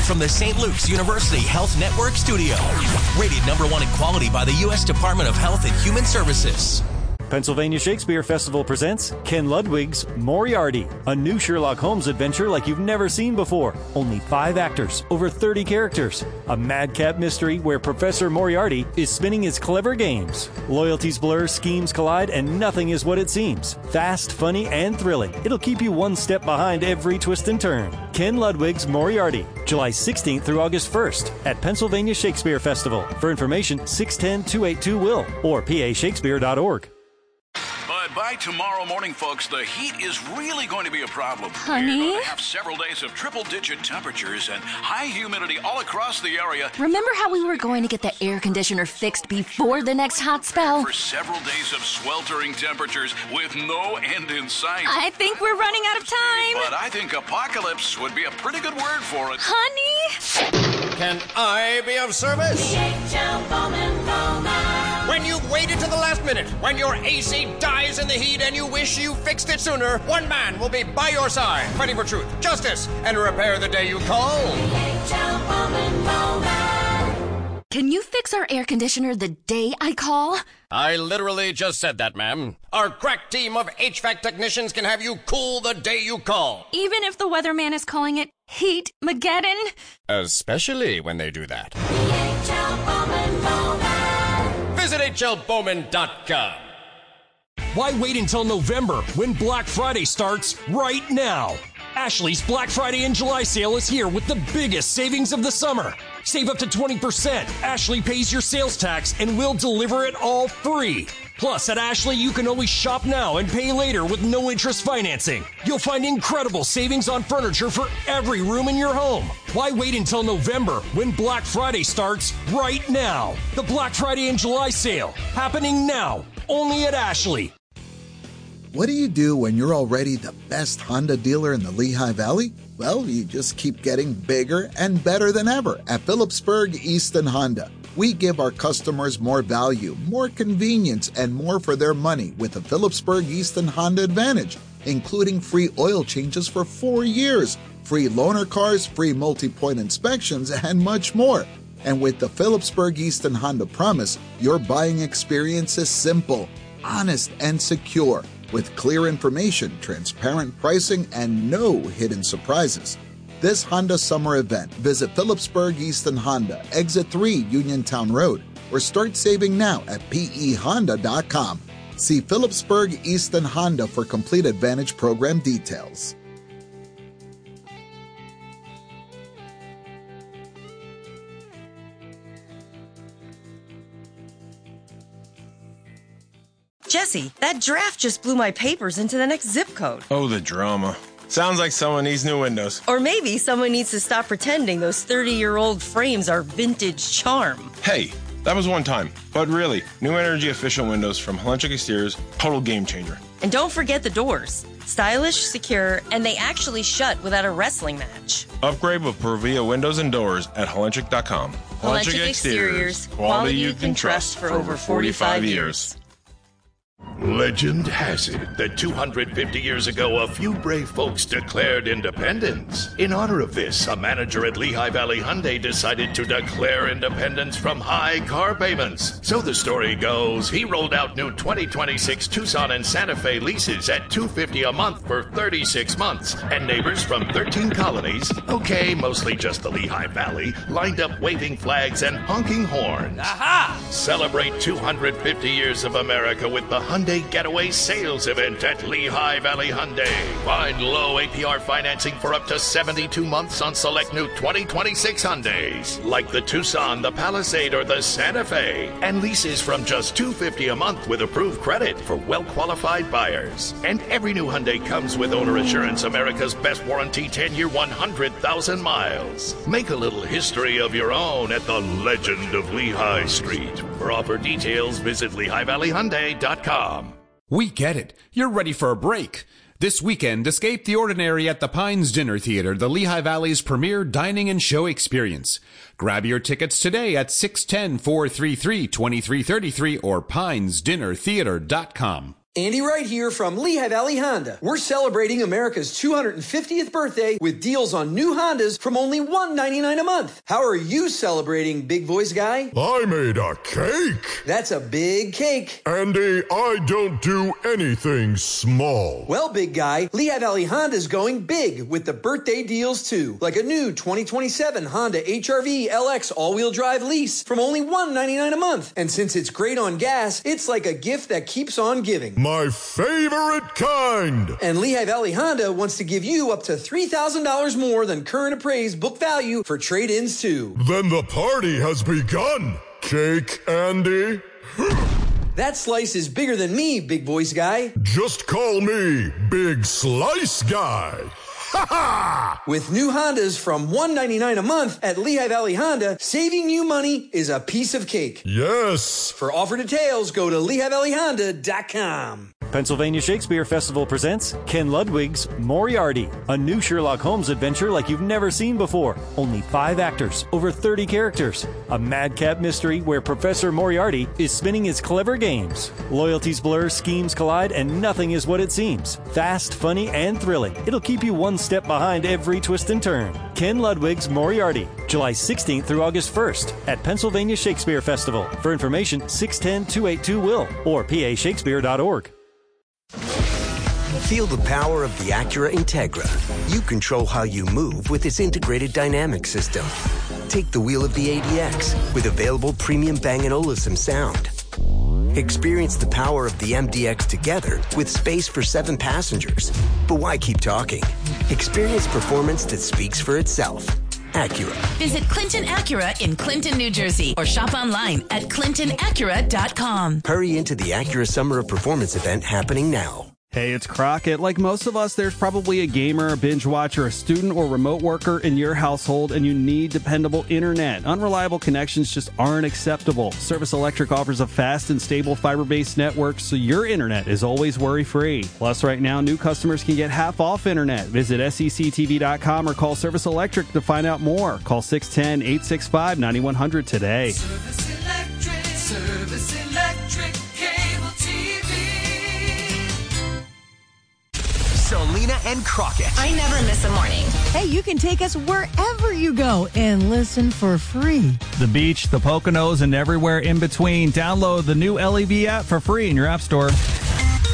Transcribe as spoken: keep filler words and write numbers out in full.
from the Saint Luke's University Health Network studio. Rated number one in quality by the U S Department of Health and Human Services. Pennsylvania Shakespeare Festival presents Ken Ludwig's Moriarty, a new Sherlock Holmes adventure like you've never seen before. Only five actors, over thirty characters. A madcap mystery where Professor Moriarty is spinning his clever games. Loyalties blur, schemes collide, and nothing is what it seems. Fast, funny, and thrilling. It'll keep you one step behind every twist and turn. Ken Ludwig's Moriarty, July sixteenth through August first at Pennsylvania Shakespeare Festival. For information, six one zero, two eight two, W I L L or P A Shakespeare dot org. But by tomorrow morning, folks, the heat is really going to be a problem. Honey? We're going to have several days of triple-digit temperatures and high humidity all across the area. Remember how we were going to get the air conditioner fixed before the next hot spell? For several days of sweltering temperatures with no end in sight. I think we're running out of time. But I think apocalypse would be a pretty good word for it. Honey? Can I be of service? D H L Bowman Bowman. When you've waited to the last minute, when your A C dies in the heat and you wish you fixed it sooner, one man will be by your side, fighting for truth, justice, and repair the day you call. D H L Bowman Bowman. Can you fix our air conditioner the day I call? I literally just said that, ma'am. Our crack team of H V A C technicians can have you cool the day you call. Even if the weatherman is calling it Heat-mageddon? Especially when they do that. D H L Bowman Bowman. Visit H L Bowman dot com. Why wait until November when Black Friday starts right now? Ashley's Black Friday and July sale is here with the biggest savings of the summer. Save up to twenty percent. Ashley pays your sales tax and we'll deliver it all free. Plus, at Ashley, you can always shop now and pay later with no interest financing. You'll find incredible savings on furniture for every room in your home. Why wait until November when Black Friday starts right now? The Black Friday and July sale happening now, only at Ashley. What do you do when you're already the best Honda dealer in the Lehigh Valley? Well, you just keep getting bigger and better than ever at Phillipsburg Easton Honda. We give our customers more value, more convenience, and more for their money with the Phillipsburg Easton Honda Advantage, including free oil changes for four years, free loaner cars, free multi-point inspections, and much more. And with the Phillipsburg Easton Honda Promise, your buying experience is simple, honest, and secure, with clear information, transparent pricing, and no hidden surprises. This Honda summer event, visit Phillipsburg Easton Honda, Exit three Uniontown Road, or start saving now at P E Honda dot com. See Phillipsburg Easton Honda for complete Advantage program details. Jesse, that draft just blew my papers into the next zip code. Oh, the drama. Sounds like someone needs new windows. Or maybe someone needs to stop pretending those thirty-year-old frames are vintage charm. Hey, that was one time. But really, New Energy Official Windows from Helenchik Exteriors, total game changer. And don't forget the doors. Stylish, secure, and they actually shut without a wrestling match. Upgrade with Provia Windows and Doors at Helenchik dot com. Helenchik Exteriors, quality you can trust for over forty-five years. Legend has it that two hundred fifty years ago, a few brave folks declared independence. In honor of this, a manager at Lehigh Valley Hyundai decided to declare independence from high car payments. So the story goes, he rolled out new twenty twenty-six Tucson and Santa Fe leases at two hundred fifty dollars a month for thirty-six months. And neighbors from thirteen colonies, okay, mostly just the Lehigh Valley, lined up waving flags and honking horns. Aha! Celebrate two hundred fifty years of America with the Hyundai Getaway Sales Event at Lehigh Valley Hyundai. Find low A P R financing for up to seventy-two months on select new twenty twenty-six Hyundais, like the Tucson, the Palisade, or the Santa Fe. And leases from just two hundred fifty dollars a month with approved credit for well-qualified buyers. And every new Hyundai comes with Owner Assurance, America's best warranty, ten-year, one hundred thousand miles. Make a little history of your own at the Legend of Lehigh Street. For offer details, visit Lehigh Valley Hyundai dot com. We get it. You're ready for a break. This weekend, escape the ordinary at the Pines Dinner Theater, the Lehigh Valley's premier dining and show experience. Grab your tickets today at six one zero, four three three, two three three three or pines dinner theater dot com. Andy Wright here from Lehigh Valley Honda. We're celebrating America's two hundred fiftieth birthday with deals on new Hondas from only one hundred ninety-nine dollars a month. How are you celebrating, big voice guy? I made a cake. That's a big cake. Andy, I don't do anything small. Well, big guy, Lehigh Valley Honda's going big with the birthday deals too. Like a new twenty twenty-seven Honda H R V L X all-wheel drive lease from only one hundred ninety-nine dollars a month. And since it's great on gas, it's like a gift that keeps on giving. My favorite kind. And Lehigh Valley Honda wants to give you up to three thousand dollars more than current appraised book value for trade-ins too. Then the party has begun. Cake, Andy. That slice is bigger than me, big voice guy. Just call me Big Slice Guy. With new Hondas from one hundred ninety-nine dollars a month at Lehigh Valley Honda, saving you money is a piece of cake. Yes. For offer details, go to lehigh valley honda dot com. Pennsylvania Shakespeare Festival presents Ken Ludwig's Moriarty, a new Sherlock Holmes adventure like you've never seen before. Only five actors, over thirty characters. A madcap mystery where Professor Moriarty is spinning his clever games. Loyalties blur, schemes collide, and nothing is what it seems. Fast, funny, and thrilling. It'll keep you one step behind every twist and turn. Ken Ludwig's Moriarty, July sixteenth through August first at Pennsylvania Shakespeare Festival. For information, six one zero, two eight two, W I L L or P A Shakespeare dot org. Feel the power of the Acura Integra. You control how you move with its integrated dynamic system. Take the wheel of the A D X with available premium Bang & Olufsen sound. Experience the power of the M D X together with space for seven passengers. But why keep talking? Experience performance that speaks for itself. Acura. Visit Clinton Acura in Clinton, New Jersey, or shop online at clinton acura dot com. Hurry into the Acura Summer of Performance event happening now. Hey, it's Crockett. Like most of us, there's probably a gamer, a binge watcher, a student, or remote worker in your household, and you need dependable internet. Unreliable connections just aren't acceptable. Service Electric offers a fast and stable fiber-based network, so your internet is always worry-free. Plus, right now, new customers can get half off internet. Visit S E C T V dot com or call Service Electric to find out more. Call six one zero, eight six five, nine one zero zero today. Service Electric, Service Electric, cable T V. Selena and Crockett. I never miss a morning. Hey, you can take us wherever you go and listen for free. The beach, the Poconos, and everywhere in between. Download the new L E V app for free in your app store.